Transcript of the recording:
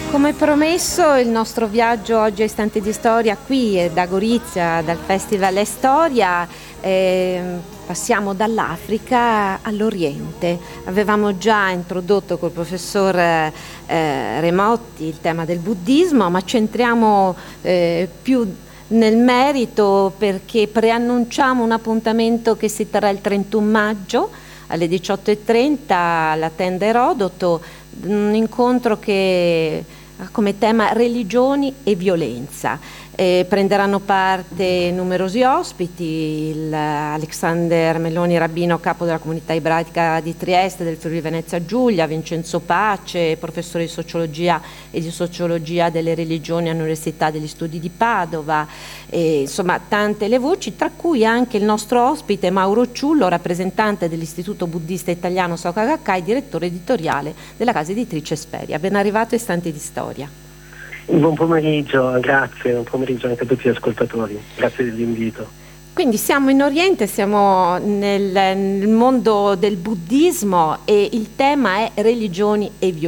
Come promesso, il nostro viaggio oggi a Istanti di Storia qui è da Gorizia, dal Festival È Storia. Passiamo dall'Africa all'Oriente. Avevamo già introdotto col professor Remotti il tema del buddismo, ma ci entriamo più nel merito perché preannunciamo un appuntamento che si terrà il 31 maggio alle 18:30 alla tenda Erodoto, un incontro che ha come tema religioni e violenza. Prenderanno parte numerosi ospiti, Alexander Meloni, rabbino capo della comunità ebraica di Trieste, del Friuli Venezia Giulia, Vincenzo Pace, professore di sociologia e di sociologia delle religioni all'Università degli Studi di Padova, insomma tante le voci, tra cui anche il nostro ospite Mauro Ciullo, rappresentante dell'Istituto Buddista Italiano Soka Gakkai, direttore editoriale della casa editrice Esperia. Ben arrivato a Istanti di Storia. Buon pomeriggio, grazie, buon pomeriggio anche a tutti gli ascoltatori, grazie dell'invito. Quindi siamo in Oriente, siamo nel mondo del buddismo e il tema è religioni e violenza.